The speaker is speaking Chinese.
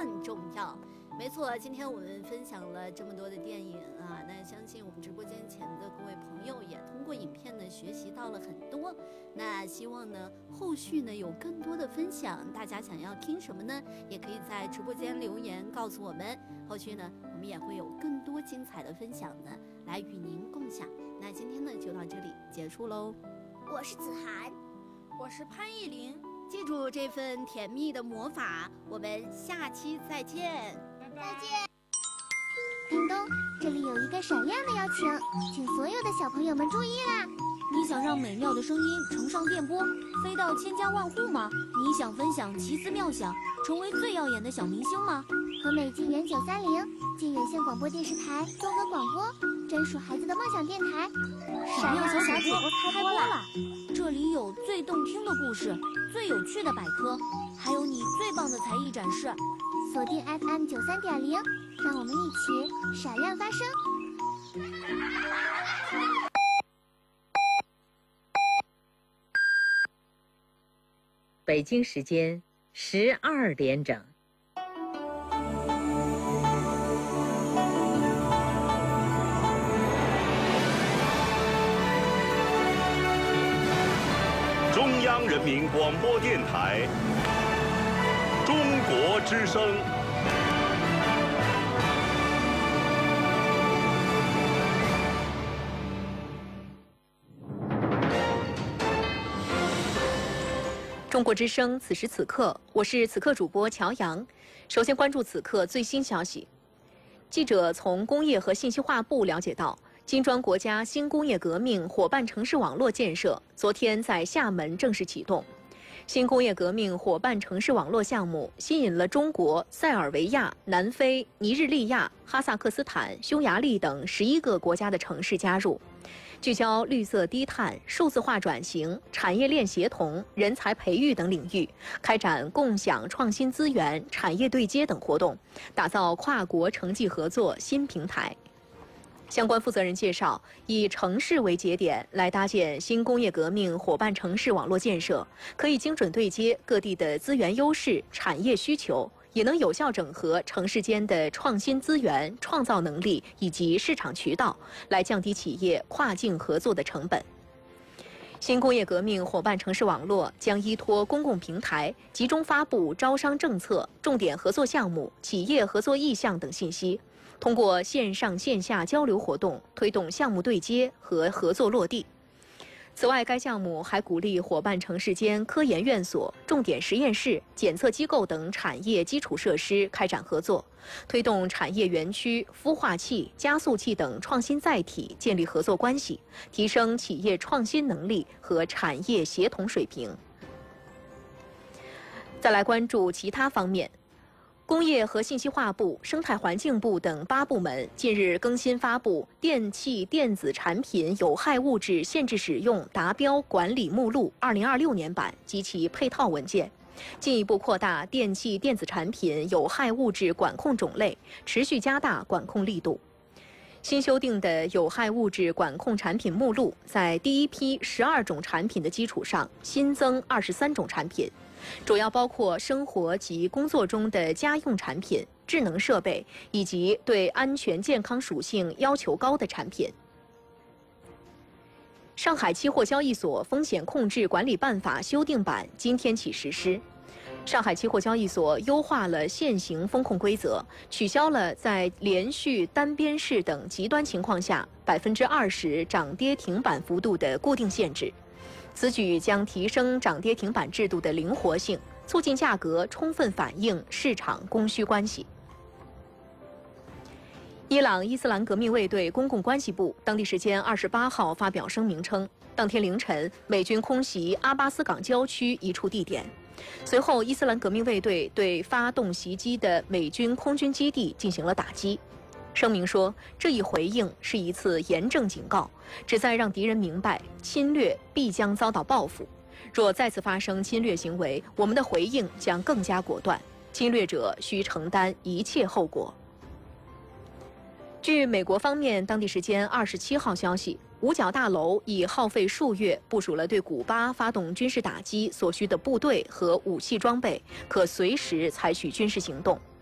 更重要。没错，今天我们分享了这么多的电影啊，那相信我们直播间前的各位朋友也通过影片呢学习到了很多。那希望呢后续呢有更多的分享，大家想要听什么呢？也可以在直播间留言告诉我们。后续呢我们也会有更多精彩的分享呢来与您共享。那今天呢就到这里结束喽。 我是子涵， 我是潘艺林。 记住这份甜蜜的魔法，我们下期再见。 再见。叮咚，这里有一个闪亮的邀请，请所有的小朋友们注意啦！ 你想让美妙的声音乘上电波，飞到千家万户吗？你想分享奇思妙想，成为最耀眼的小明星吗？ 和美金源930、金源县广播电视台综合广播，专属孩子的梦想电台， 闪亮小主播开播了！ 这里有最动听的故事，最有趣的百科，还有你最棒的才艺展示。 锁定 FM 93.0，让我们一起闪亮发声。 北京时间12点整。 中央人民广播电台。中国之声。 中国之声，此时此刻，我是此刻主播乔阳。首先关注此刻最新消息。记者从工业和信息化部了解到，金砖国家新工业革命伙伴城市网络建设昨天在厦门正式启动。新工业革命伙伴城市网络项目吸引了中国、塞尔维亚、南非、尼日利亚、哈萨克斯坦、匈牙利等11个国家的城市加入，聚焦绿色低碳、数字化转型、产业链协同、人才培育等领域，开展共享创新资源、产业对接等活动，打造跨国城际合作新平台。相关负责人介绍，以城市为节点来搭建新工业革命伙伴城市网络建设，可以精准对接各地的资源优势、产业需求，也能有效整合城市间的创新资源、创造能力以及市场渠道，来降低企业跨境合作的成本。新工业革命伙伴城市网络将依托公共平台，集中发布招商政策、重点合作项目、企业合作意向等信息，通过线上线下交流活动，推动项目对接和合作落地。此外，该项目还鼓励伙伴城市间科研院所、重点实验室、检测机构等产业基础设施开展合作，推动产业园区、孵化器、加速器等创新载体建立合作关系，提升企业创新能力和产业协同水平。再来关注其他方面。工业和信息化部、生态环境部等8部门近日更新发布《电气电子产品有害物质限制使用达标管理目录2026年版》及其配套文件，进一步扩大电气电子产品有害物质管控种类，持续加大管控力度。新修订的有害物质管控产品目录，在第一批12种产品的基础上新增23种产品，主要包括生活及工作中的家用产品、智能设备以及对安全健康属性要求高的产品。上海期货交易所风险控制管理办法修订版今天起实施。上海期货交易所优化了现行风控规则，取消了在连续单边市等极端情况下20%涨跌停板幅度的固定限制。此举将提升涨跌停板制度的灵活性，促进价格充分反映市场供需关系。伊朗伊斯兰革命卫队公共关系部当地时间28号发表声明称，当天凌晨，美军空袭阿巴斯港郊区一处地点。随后，伊斯兰革命卫队对发动袭击的美军空军基地进行了打击。声明说，这一回应是一次严正警告，旨在让敌人明白侵略必将遭到报复。若再次发生侵略行为，我们的回应将更加果断，侵略者需承担一切后果。据美国方面当地时间27号消息，五角大楼已耗费数月部署了对古巴发动军事打击所需的部队和武器装备，可随时采取军事行动。